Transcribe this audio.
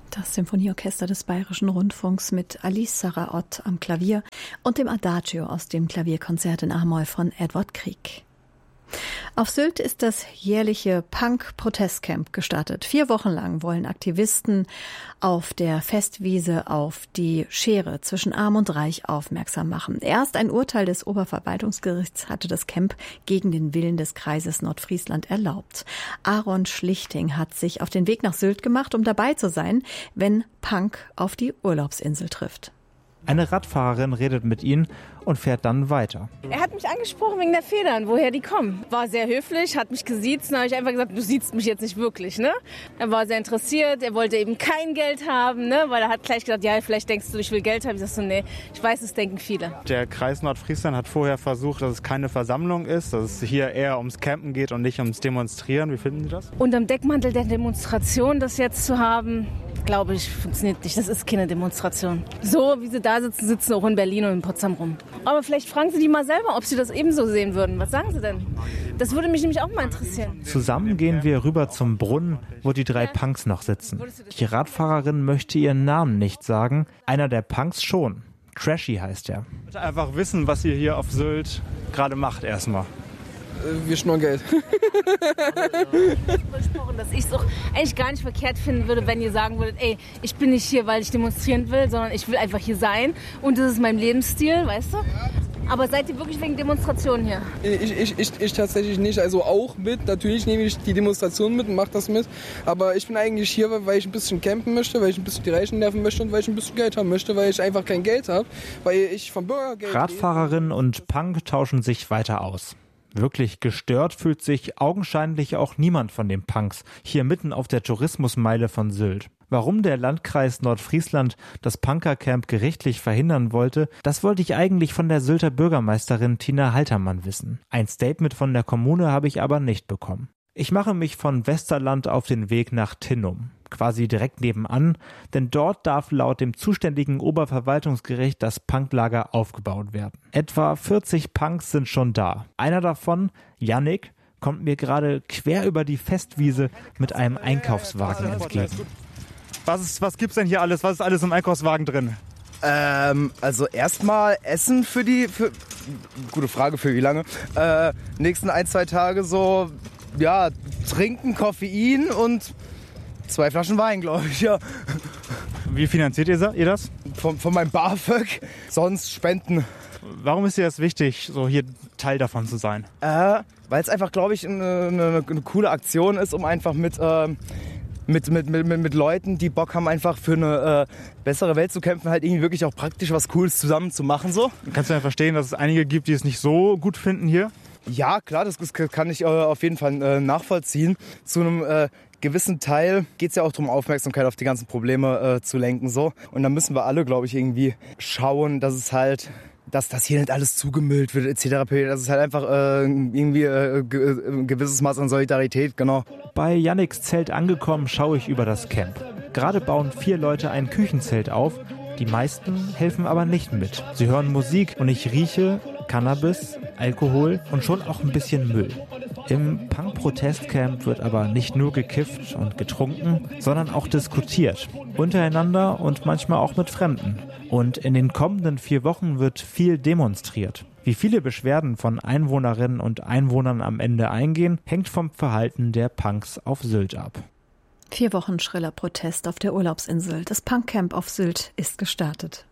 Das Symphonieorchester des Bayerischen Rundfunks mit Alice Sarraott am Klavier und dem Adagio aus dem Klavierkonzert in A-Moll von Edward Grieg. Auf Sylt ist das jährliche Punk-Protestcamp gestartet. 4 Wochen lang wollen Aktivisten auf der Festwiese auf die Schere zwischen Arm und Reich aufmerksam machen. Erst ein Urteil des Oberverwaltungsgerichts hatte das Camp gegen den Willen des Kreises Nordfriesland erlaubt. Aaron Schlichting hat sich auf den Weg nach Sylt gemacht, um dabei zu sein, wenn Punk auf die Urlaubsinsel trifft. Eine Radfahrerin redet mit ihnen und fährt dann weiter. Er hat mich angesprochen wegen der Federn, woher die kommen. War sehr höflich, hat mich gesiezt. Dann habe ich einfach gesagt, du siehst mich jetzt nicht wirklich, ne? Er war sehr interessiert, er wollte eben kein Geld haben, ne? Weil er hat gleich gesagt, ja, vielleicht denkst du, ich will Geld haben. Ich sag so, nee, ich weiß, das denken viele. Der Kreis Nordfriesland hat vorher versucht, dass es keine Versammlung ist, dass es hier eher ums Campen geht und nicht ums Demonstrieren. Wie finden Sie das? Unterm Deckmantel der Demonstration das jetzt zu haben, glaube ich, funktioniert nicht. Das ist keine Demonstration. So wie sie da sitzen, sitzen auch in Berlin und in Potsdam rum. Aber vielleicht fragen Sie die mal selber, ob Sie das ebenso sehen würden. Was sagen Sie denn? Das würde mich nämlich auch mal interessieren. Zusammen gehen wir rüber zum Brunnen, wo die 3 Punks noch sitzen. Die Radfahrerin möchte ihren Namen nicht sagen, einer der Punks schon. Trashy heißt er. Ich möchte einfach wissen, was ihr hier auf Sylt gerade macht erstmal. Wir schnorren Geld. Dass ich es auch eigentlich gar nicht verkehrt finden würde, wenn ihr sagen würdet, ey, ich bin nicht hier, weil ich demonstrieren will, sondern ich will einfach hier sein und das ist mein Lebensstil, weißt du? Aber seid ihr wirklich wegen Demonstrationen hier? Ich tatsächlich nicht, also auch mit. Natürlich nehme ich die Demonstration mit und mache das mit. Aber ich bin eigentlich hier, weil ich ein bisschen campen möchte, weil ich ein bisschen die Reichen nerven möchte und weil ich ein bisschen Geld haben möchte, weil ich einfach kein Geld habe, weil ich vom Bürgergeld... Radfahrerin und Punk tauschen sich weiter aus. Wirklich gestört fühlt sich augenscheinlich auch niemand von den Punks, hier mitten auf der Tourismusmeile von Sylt. Warum der Landkreis Nordfriesland das Punkercamp gerichtlich verhindern wollte, das wollte ich eigentlich von der Sylter Bürgermeisterin Tina Haltermann wissen. Ein Statement von der Kommune habe ich aber nicht bekommen. Ich mache mich von Westerland auf den Weg nach Tinnum, quasi direkt nebenan, denn dort darf laut dem zuständigen Oberverwaltungsgericht das Punklager aufgebaut werden. Etwa 40 Punks sind schon da. Einer davon, Yannick, kommt mir gerade quer über die Festwiese mit einem Einkaufswagen entgegen. Was gibt's denn hier alles? Was ist alles im Einkaufswagen drin? Also erstmal Essen gute Frage, für wie lange? Nächsten 1-2 Tage so, ja, trinken, Koffein und 2 Flaschen Wein, glaube ich, ja. Wie finanziert ihr das? Von meinem BAföG, sonst Spenden. Warum ist dir das wichtig, so hier Teil davon zu sein? Weil es einfach, glaube ich, eine coole Aktion ist, um einfach mit Leuten, die Bock haben, einfach für eine bessere Welt zu kämpfen, halt irgendwie wirklich auch praktisch was Cooles zusammen zu machen. So. Kannst du ja verstehen, dass es einige gibt, die es nicht so gut finden hier? Ja, klar, das kann ich auf jeden Fall nachvollziehen. Zu einem gewissen Teil geht es ja auch darum, Aufmerksamkeit auf die ganzen Probleme zu lenken. So. Und da müssen wir alle, glaube ich, irgendwie schauen, dass es halt... dass das hier nicht alles zugemüllt wird etc. Das ist halt einfach irgendwie ein gewisses Maß an Solidarität, genau. Bei Yannicks Zelt angekommen, schaue ich über das Camp. Gerade bauen 4 Leute ein Küchenzelt auf, die meisten helfen aber nicht mit. Sie hören Musik und ich rieche Cannabis, Alkohol und schon auch ein bisschen Müll. Im Punk-Protestcamp wird aber nicht nur gekifft und getrunken, sondern auch diskutiert. Untereinander und manchmal auch mit Fremden. Und in den kommenden 4 Wochen wird viel demonstriert. Wie viele Beschwerden von Einwohnerinnen und Einwohnern am Ende eingehen, hängt vom Verhalten der Punks auf Sylt ab. 4 Wochen schriller Protest auf der Urlaubsinsel. Das Punkcamp auf Sylt ist gestartet.